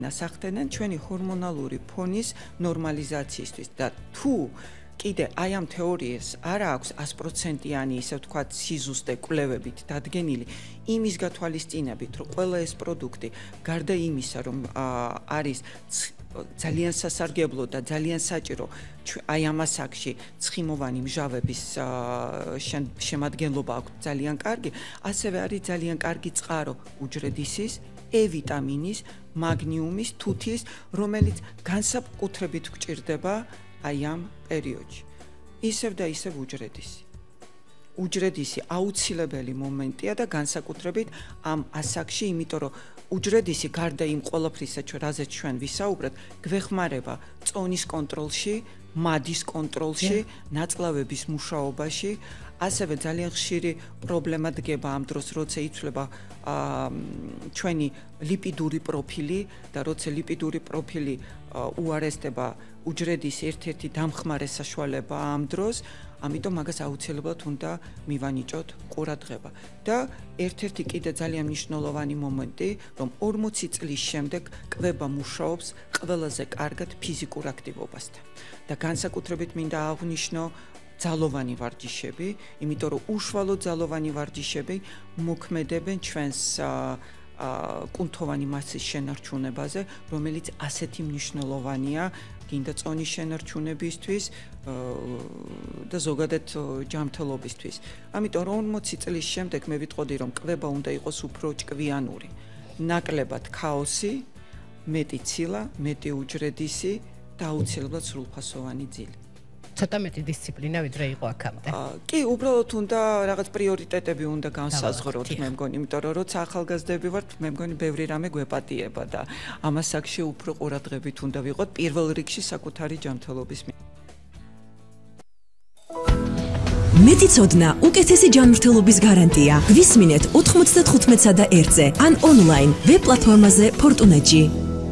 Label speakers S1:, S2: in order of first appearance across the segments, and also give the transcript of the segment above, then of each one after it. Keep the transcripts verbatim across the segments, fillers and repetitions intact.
S1: Насახდენენ ჩვენი ჰორმონალური ფონის ნორმალიზაციისთვის და თუ კიდე აი ამ თეორიას არა აქვს ას პროცენტიანი ისე ვთქვათ სიზუსტე კვლევებით დადგენილი იმის გათვალისწინებით რომ ყველა ეს პროდუქტი გარდა იმისა რომ არის ძალიან სასარგებლო და ძალიან საჭირო აი ამ ასაკში ცხიმოვანი მჟავების შემადგენლობა აქვს ძალიან კარგი ასევე არის ძალიან კარგი წყარო უჯრედისის E ვიტამინის, მაგნიუმის, თუთის, რომელიც განსაკუთრებით გვჭირდება აი ამ პერიოდში. ისევ და ისევ უჯრედისი. უჯრედისი აუცილებელი მომენტია და განსაკუთრებით ამ ასაკში, იმიტომ რომ უჯრედისი გარდა იმ ყველაფრისა, რაზეც ჩვენ ვისაუბრეთ, გვეხმარება წონის კონტროლში, მადის კონტროლში, ნაწლავების მუშაობაში, ასევე ძალიან ხშირი პრობლემა დგება ამ დროს, როცა იცვლება ჩვენი ლიპიდური პროფილი და როცა ლიპიდური პროფილი უარესდება უჯრედის ერთ-ერთი დამხმარე საშუალება ამ დროს, ამიტომ მაგას აუცილებლად უნდა მივანიჭოთ ყურადღება. და ერთ-ერთი კიდე ძალიან მნიშვნელოვანი მომენტი, რომ ორმოცი წლის შემდეგ კვება მუშაობს ყველაზე კარგად ფიზიკურ აქტივობასთან. და განსაკუთრებით მინდა აღვნიშნო ძალოვანი ვარჯიშები, იმიტომ რომ უშუალო ძალოვანი ვარჯიშები მოქმედებენ ჩვენს კუნთოვანი მასის შენარჩუნებაზე, რომელიც ასეთი მნიშვნელოვანია გინდა წონის შენარჩუნებისთვის და ზოგადად ჯანმრთელობისთვის. ამიტომ რომ ორმოცი წლის შემდეგ მე ვიტყოდი, რომ კვება უნდა იყოს უფრო ჭკვიანური, ნაკლებად ქაოსი, მეტი ცილა, მეტი უჯრედისი და აუცილებლად სრულფასოვანი ძილი.
S2: ცოტა მეტი დისციპლინა ვიდრე იყო აქამდე.
S1: კი, უბრალოდ უნდა რაღაც პრიორიტეტები უნდა განსაზღვროთ, მე მგონი, იმიტომ რომ როცა ახალგაზრდები ვართ, მე მგონი ბევრი რამე გვეპატიება და ამ ასაკში უფრო ყურადღებით უნდა ვიყოთ პირველ რიგში საკუთარი ჯანმრთელობის მიმართ.
S3: მეტი ცოდნა, უკეთესი ჯანმრთელობის გარანტია. გვისმინეთ ოთხმოცდათხუთმეტსა და ერთზე ან ონლაინ ვებ პლატფორმაზე Fortunet-ში.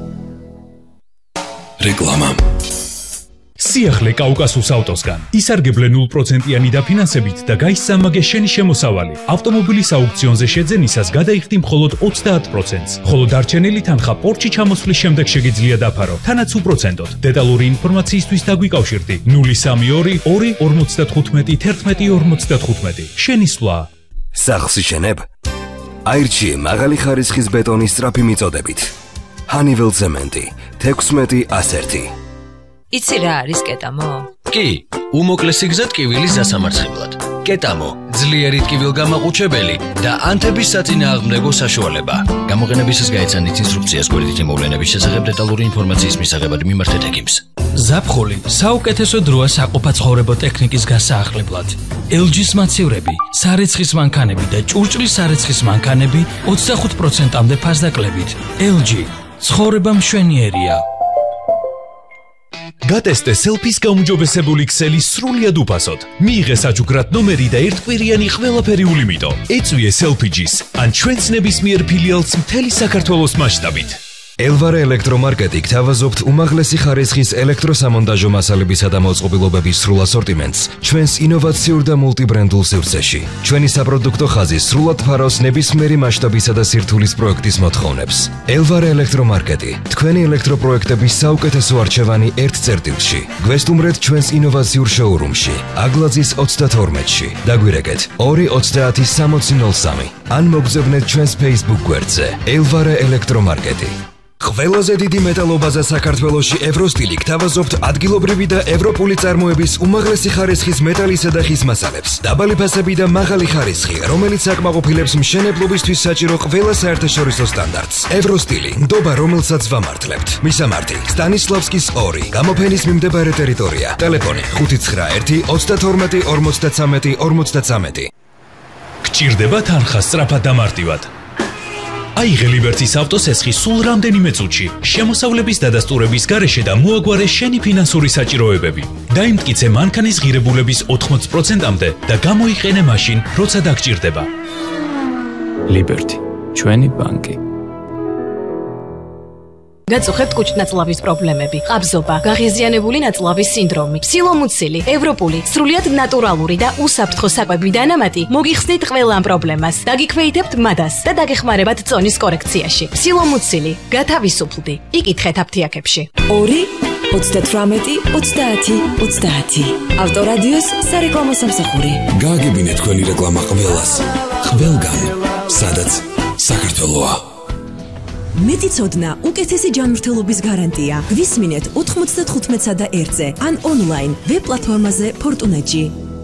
S4: რეკლამა სიახლე კაუკასუს ავტოსგან. ისარგებლე ნულ პროცენტიანი დაფინანსებით და გაისამაგე შენი შემოსავალი. ავტომობილის აუქციონზე შეძენისას გადაიხდი მხოლოდ ოცდაათ პროცენტს. ხოლო დარჩენილი თანხა პორტში ჩამოსვლის შემდეგ შეგიძლია დაფარო. თანაც უპროცენტოდ. დეტალური ინფორმაციისთვის დაგვიკავშირდი ნული სამი ორი ორი ორმოცდათხუთმეტი თერთმეტი ორმოცდათხუთმეტი. შენი სვლა.
S5: სახლს იშენებ? აირჩიე მაღალი ხარისხის ბეტონის სწრაფი მიწოდებით. Honeywell ცემენტი თექვსმეტი ასერთი.
S6: იცი რა არის კეტამო?
S7: კი, უმოკლესი გზა ტკივილის დასამარცხებლად. კეტამო, ძლიერი ტკივილგამაყუჩებელი და ანთების საწინააღმდეგო საშუალება. გამოყენებისას გაეცანით ინსტრუქციას გვერდით მოვლენების შესახებ დეტალური ინფორმაციის მისაღებად მიმართეთ ექიმს.
S8: ზაფხული საუკეთესო დროა საყოფაცხოვრებო ტექნიკის გასაახლებლად. ელ ჯის მაცევრები, სარეცხის მანქანები და ჭურჭლის სარეცხის მანქანები ოცდახუთ პროცენტამდე ფასდაკლებით. ელ ჯი, ცხოვრება მშვენიერია.
S4: გატესტე სელფის გაუმჯობესებული ქსელი სრულიად უფასოდ. მიიღე საჩუქრად ნომერი და ერთკვირიანი ყველაფერი ულიმიტო. ეწვიე სელფიჯის ან ჩვენს ნებისმიერ ფილიალს მთელი საქართველოს მასშტაბით.
S5: ელვარე ელექტრომარკეტი გთავაზობთ უმაღლესი ხარისხის ელექტროსამონტაჟო მასალებისა და მოწყობილობების სრულ ასორტიმენტს ჩვენს ინოვაციურ და მულტიბრენდულ სივრცეში. ჩვენი საპროდუქტო ხაზი სრულად ფარავს ნებისმიერი მასშტაბისა და სირთულის პროექტის მოთხოვნებს. ელვარე ელექტრომარკეტი, თქვენი ელექტროპროექტების საუკეთესო არჩევანი ერთ წერტილში. გვესტუმრეთ ჩვენს ინოვაციურ შოურუმში, აგლაძის ოცდათორმეტში. დაგვირეკეთ ორი ოცდაათი სამოცი ნოლ სამი. ან მოგზავნეთ ჩვენს Facebook გვერდზე ელვარე ელექტრომარკეტი. ყველაზე დიდი მეტალობაზა საქართველოში ევროსტილი გთავაზობთ ადგილობრივი და ევროპული წარმოების უმაღლესი ხარისხის მეტალისა და ხის მასალებს. დაბალი ფასები და მაღალი ხარისხი, რომელიც აკმაყოფილებს მშენებლობისთვის საჭირო ყველა საერთაშორისო სტანდარტს. ევროსტილი, ნდობა რომელსაც ვამართლებთ. მისამართი: სტანისლავსკის ორი, გამოფენის მიმდებარე ტერიტორია. ტელეფონი ხუთი ცხრა ერთი ოცდათორმეტი ორმოცდაცამეტი ორმოცდაცამეტი.
S4: გჭირდება თანხა სწრაფად და მარტივად. აიღე ლიბერტის ავტოსესხი სულ რამდენიმე წუთში. შემოსავლების დადასტურების გარეშე და მოაგვარე შენი ფინანსური საჭიროებები. დაიმტკიცე მანქანის ღირებულების ოთხმოცი პროცენტამდე და გამოიყენე მაშინ, როცა დაგჭირდება.
S8: ლიბერტი, ჩვენი ბანკი.
S9: გაწუხებთ კუჭნაწლავის პრობლემები, ყაბზობა, გაღიზიანებული ნაწლავის სინდრომი, ფსილომუცილი, ევროპული, სრულიად ნატურალური და უსაფრთხო საკვები დანამატი მოგიხსნით ყველა ამ პრობლემას. დაგიქვეითებთ მადას და დაგეხმარებათ წონის კორექციაში. ფსილომუცილი, გათავისუფლდი. იკითხეთ აფთიაქებში.
S3: ორი ოცდათვრამეტი ოცდაათი ოცდაათი. ავტორადიოს სარეკლამო სამსახური.
S10: გააგებინეთ თქვენი რეკლამა ყველას. ყველგან, სადაც საქართველოა.
S3: მეტიცოდნა უკეთესი ჯანმრთელობის გარანტია. გვისმინეთ ოთხმოცდათხუთმეტსა და ერთზე ან ონლაინ ვებ პლატფორმაზე Fortunet-ში.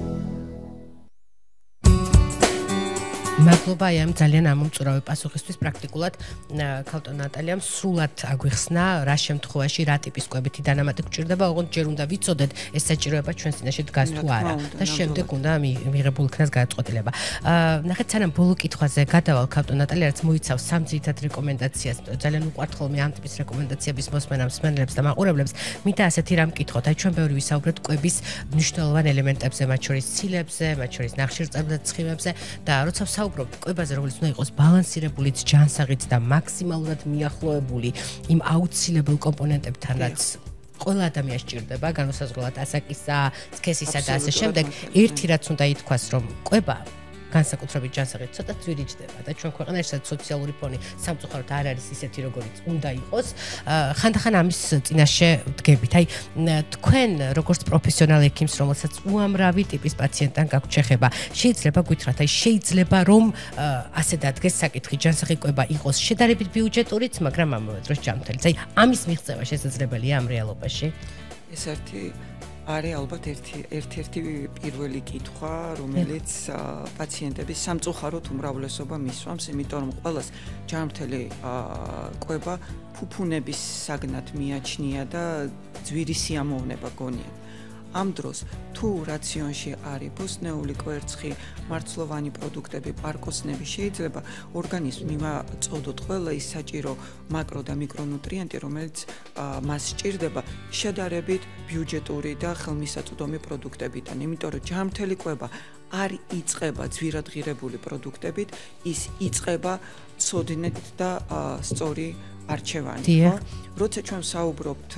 S2: მადლობა ამ ძალიან ამომწურავი პასუხისთვის. პრაქტიკულად ქალტო ნატალიამ სრულად აგვიხსნა რა შემთხვევაში რა ტიპის კვებითი დანამატი გვჭირდება, ოღონდ ჯერ უნდა ვიცოდეთ ეს საჭიროება ჩვენ წინაშე დგას თუ არა და შემდეგ უნდა მიღებულ იქნას გადაწყვეტილება. ნახეთ, სანამ ბოლო კითხვაზე გადავალ, ქალტო ნატალია რაც მოიცავს სამ ძირითად რეკომენდაციას, ძალიან უყვართ ხოლმე ამ ტიპის რეკომენდაციების მოსმენა მსმენელებს და მაყურებლებს. მინდა ასეთი რამ კითხოთ, აი ჩვენ ბევრი ვისაუბრეთ კვების მნიშვნელოვან ელემენტებზე, მათ შორის ცილებზე, მათ შორის ნახშირწყლებზე, ცხიმებზე და როცა ვსაუბრობთ კვებაზე, რომელიც უნდა იყოს ბალანსირებული, ჯანსაღით და მაქსიმალურად მიახლოებული იმ აუცილებელ კომპონენტებთან, რაც ყველა ადამიანს სჭირდება, განსაზღვრულად ასაკისა, სქესისა და ასე შემდეგ. ერთი რაც უნდა ითქვას, რომ კვება განსაკუთრებით ჯანსაღით ცოტა ძვირიჭდება და ჩვენ ქვეყანაში სოციალური ფონი სამწუხაროდ არ არის ისეთი, როგორიც უნდა იყოს. ხანდახან ამის წინაშე დგებით. აი თქვენ როგორც პროფესიონალი ექიმს, რომელსაც უამრავი ტიპის პაციენტთან გაქვთ შეხება, შეიძლება გითხრათ, აი შეიძლება რომ ასე დადგეს საკითხი, ჯანსაღი კვება იყოს შედარებით ბიუჯეტურიც, მაგრამ ამავე დროს ჯანმრთელიც. აი ამის მიღწევა შესაძლებელია ამ რეალობაში?
S1: ეს ერთი არის ალბათ ერთი ერთ-ერთი პირველი კითხვა, რომელიც პაციენტების სამწუხაროდ უმრავლესობა მისვამს, იმიტომ რომ ყველას ჯანმრთელი კვება ფუფუნების საგნად მიაჩნია და ძვირი სიამოვნება გონია. ამ დროს თუ რაციონში არის ბოსტნეული კვერცხი, მარცვლოვანი პროდუქტები, პარკოსნები, შეიძლება ორგანიზმს მიმაწოდოთ ყველა ის საჭირო მაკრო და მიკრონუტრიენტი, რომელიც მას სჭირდება შედარებით ბიუჯეტური და ხელმისაწვდომი პროდუქტებიდან. იმიტომ რომ ჯანმრთელი კვება არ იწყება ძვირადღირებული პროდუქტებით, ის იწყება ცოდნით და სწორი არჩევანით. როცა ჩვენ საუბრობთ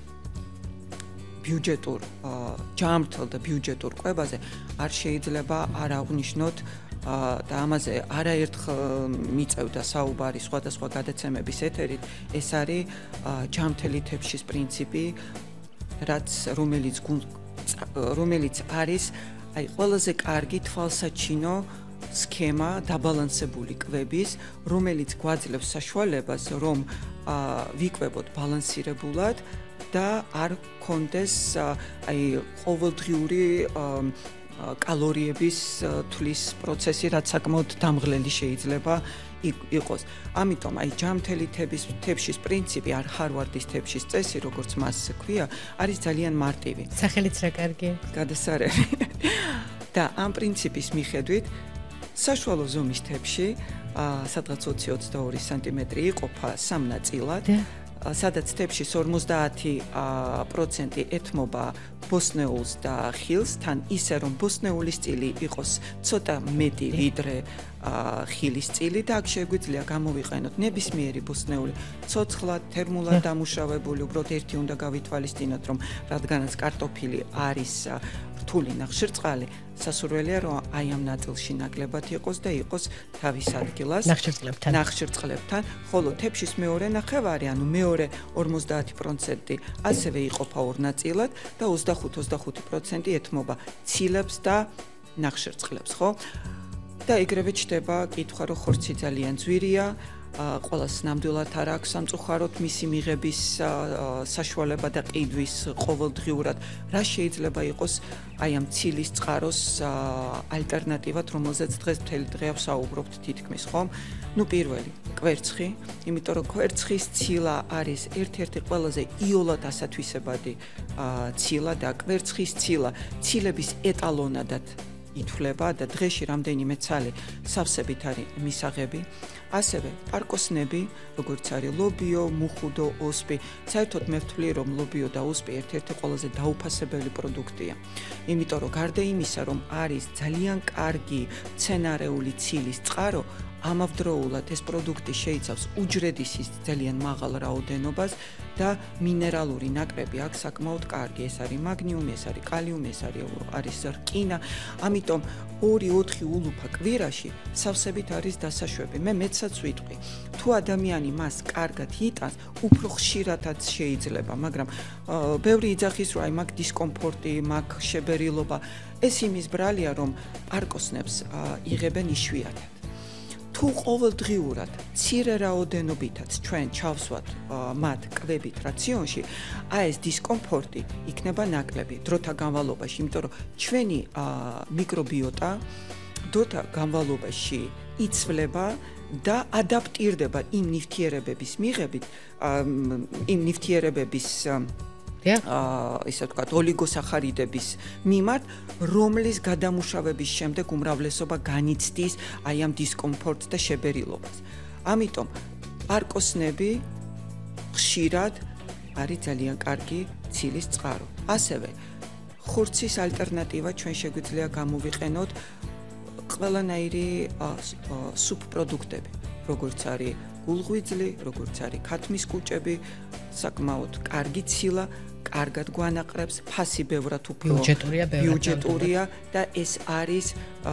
S1: ბიუჯეტურ ჯანმრთელ და ბიუჯეტურ კვებაზე, არ შეიძლება არ აღვნიშნოთ და ამაზე არაერთხელ მიწევდა საუბარი სხვადასხვა გადაცემების ეთერით, ეს არის ჯანმრთელი თებშის პრინციპი, რაც რომელიც რომელიც არის აი ყველაზე კარგი თვალსაჩინო სქემა დაბალანსებული კვების, რომელიც გვაძლევს საშუალებას, რომ ვიკვებოთ ბალანსირებულად და არ კონდეს აი ყოველდღიური კალორიების თვლის პროცესი, რაც საკმაოდ დამღლელი შეიძლება იყოს. ამიტომ აი ჯანმრთელი თებშის პრინციპი, არ ჰარვარდის თებშის წესი, როგორც მას ქვია, არის ძალიან მარტივი.
S2: სახელიც რა კარგია.
S1: გადასარევი. და ამ პრინციპის მიხედვით საშუალო ზომის თებში, სადღაც ოცი ოცდაორი სანტიმეტრი იყოფა სამ ნაწილად. სადაც თებშის ორმოცდაათი პროცენტი ეთმობა ბოსტნეულს და ხილს, თან ისე რომ ბოსტნეულის წილი იყოს ცოტა მეტი ვიდრე ხილის წილი და აქ შეგვიძლია გამოვიყენოთ ნებისმიერი ბოსტნეული ცოცხლად, თერმულად დამუშავებული, უბრალოდ ერთი უნდა გავითვალისწინოთ, რომ რადგანაც კარტოფილი არის რთული ნახშირწყალი, სასურველია რომ აი ამ ნაწილში ნაკლებად იყოს და იყოს თავის ადგილას
S2: ნახშირწყლებთან.
S1: ნახშირწყლებთან, ხოლო თებშის მეორე ნახევარი, ანუ მეორე ორმოცდაათი პროცენტი ასევე იყოფა ორ ნაწილად და ოცდახუთ ოცდახუთი პროცენტი ეთმობა ცილებს და ნახშირწყლებს, ხო? და ეგრევე ჩდება კითხვა, რომ ხორცი ძალიან ძვირია, ყველას ნამდვილად არ აქვს სამწუხაროდ მისი მიღების საშუალება და ყიდვის ყოველდღიურად. რა შეიძლება იყოს აი ამ ცილის წყაროს ალტერნატივად, რომელზეც დღეს მთელი დღე ვსაუბრობთ თითქმის, ხო? ნუ პირველი, კვერცხი, იმიტომ რომ კვერცხის ცილა არის ერთ-ერთი ყველაზე იოლად ასათვისებადი ცილა და კვერცხის ცილა ცილების ეტალონადად ითვლება და დღეში რამდენიმე ცალი სავსებით არის მისაღები. ასევე პარკოსნები, როგორც არის ლობიო, მუხუდო, ოსპი, საერთოდ მე ვთვლი, რომ ლობიო და ოსპი ერთ-ერთი ყველაზე დაუფასებელი პროდუქტია. იმიტომ რომ გარდა იმისა, რომ არის ძალიან კარგი მცენარეული ცილის წყარო, ამავდროულად ეს პროდუქტი შეიცავს უჯრედისის ძალიან მაღალ რაოდენობას და მინერალური ნაკლები აქვს საკმაოდ კარგი. ეს არის მაგნიუმი, ეს არის კალიუმი, ეს არის არის რკინა. ამიტომ ორი ოთხი ულუფა კვირაში სავსებით არის დასაშვები. მე მეცაც ვიტყვი. თუ ადამიანი მას კარგად იტანს, უფრო ხშირადაც შეიძლება, მაგრამ ბევრი იძახის, რომ აი მაგ დისკომფორტი, მაგ შებერილობა, ეს იმის ბრალია, რომ პარკოსნებს იღებენ იშვიათად. თუ ყოველდღიურად მცირე რაოდენობითაც ჩვენ ჩავსვათ მათ კვებით რაციონში, აი ეს დისკომფორტი იქნება ნაკლები დროთა განმავლობაში, იმიტომ რომ ჩვენი მიკრობიოტა დროთა განმავლობაში იცვლება და ადაპტირდება იმ ნივთიერებების მიღებით, იმ ნივთიერებების აა ისე ვთქვათ, ოლიგოსახარიდების მიმართ, რომლის გადამუშავების შემდეგ უმრავლესობა განიცდის აი ამ დისკომფორტს და შებერილობას. ამიტომ პარკოსნები ხშირად არის ძალიან კარგი ცილის წყარო. ასევე ხურცის ალტერნატივა ჩვენ შეგვიძლია გამოვიყენოთ ყველანაირი სუბპროდუქტები, როგორც არის გულღვიძლი, როგორც არის ქათმის კუჭები, საკმაოდ კარგი ცილა, კარგად გვანაყრებს, ფასი ბევრად უფრო ბიუჯეტურია და ეს არის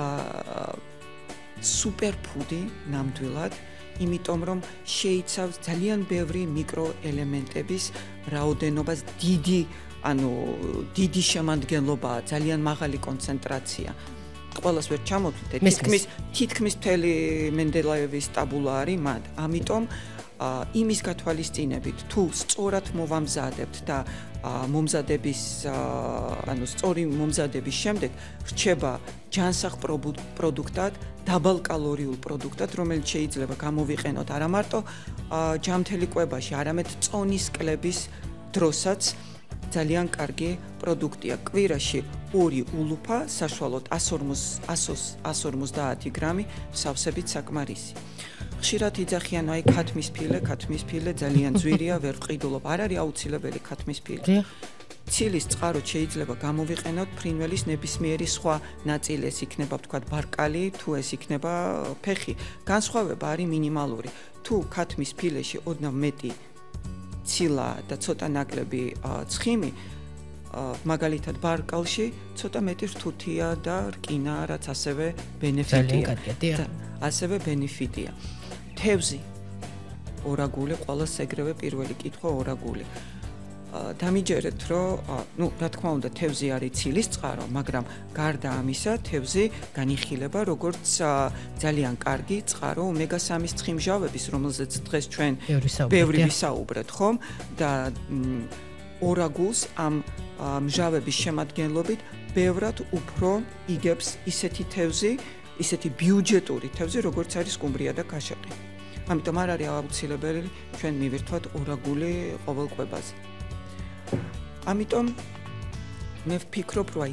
S1: სუპერფუდი ნამდვილად, იმიტომ რომ შეიცავს ძალიან ბევრი მიკროელემენტების რაოდენობას, დიდი, ანუ დიდი შემადგენლობაა, ძალიან მაღალი კონცენტრაცია. ყველას ვერ ჩამოთვლით, თითქმის თითქმის მთელი მენდელაევის ტაბულა არის მათ. ამიტომ იმის გათვალისწინებით, თუ სწორად მოვამზადებთ და მომზადების, ანუ სწორი მომზადების შემდეგ რჩება ჯანსაღ პროდუქტად, დაბალკალორიულ პროდუქტად, რომელიც შეიძლება გამოვიყენოთ არა მარტო ჯამთელი კვებაში, არამედ წონის კლების დროსაც ძალიან კარგი პროდუქტია. კვირაში ორი ულუფა, საშუალოდ εκατό ორმოცდაათი გრამი, სავსებით საკმარისი. ხშირად იძახიან, აი ქათმის ფილე, ქათმის ფილე ძალიან ძვირია, ვერ ვყიდულობ. არ არის აუცილებელი ქათმის ფილე. ცილის წყაროდ შეიძლება გამოვიყენოთ ფრინველის ნებისმიერი სხვა ნაწილი, ეს იქნება ვთქვათ ბარკალი, თუ ეს იქნება ფეხი. განსხვავება არის მინიმალური. თუ ქათმის ფილეში ოდნავ მეტი ცილა და ცოტა ნაკლები ცხიმი, მაგალითად ბარკალში ცოტა მეტი რთუთია და რკინა, რაც ასევე ბენეფიტია. ასევე ბენეფიტია. თევზი, ორაგული, ყველას ეგრევე პირველი კითხვა ორაგული. დამიჯერეთ, რომ, ну, რა თქმა უნდა, თევზი არის ცილის წყარო, მაგრამ გარდა ამისა, თევზი განიხილება როგორც ძალიან კარგი წყარო ომეგა სამის ცხიმჟავების, რომელზეც დღეს ჩვენ ბევრი ვისაუბრეთ, ხომ? და ორაგულს ამ მჟავების შემადგენლობით ბევრად უფრო იგებს ისეთი თევზი, ისეთი ბიუჯეტური თევზი, როგორც არის სკუმბრია და კაშაყი. ამიტომ არ არის აუცილებელი ჩვენ მივირთვათ ორაგული ყოველ კვებაზე. ამიტომ მე ვფიქრობ, რომ აი